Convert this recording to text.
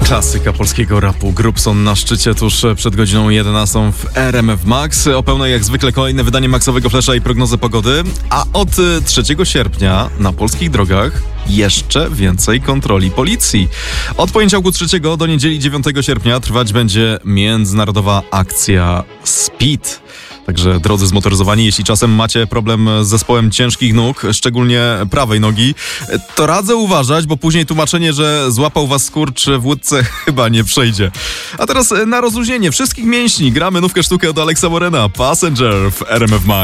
Klasyka polskiego rapu. Grubson na szczycie tuż przed godziną 11 w RMF Max. O pełnej jak zwykle kolejne wydanie Maxowego Flesza i prognozę pogody. A od 3 sierpnia na polskich drogach jeszcze więcej kontroli policji. Od poniedziałku 3 do niedzieli 9 sierpnia trwać będzie międzynarodowa akcja Speed. Także drodzy zmotoryzowani, jeśli czasem macie problem z zespołem ciężkich nóg, szczególnie prawej nogi, to radzę uważać, bo później tłumaczenie, że złapał was skurcz w łódce chyba nie przejdzie. A teraz na rozluźnienie wszystkich mięśni gramy nówkę sztukę od Alexa Morena, Passenger w RMF Max.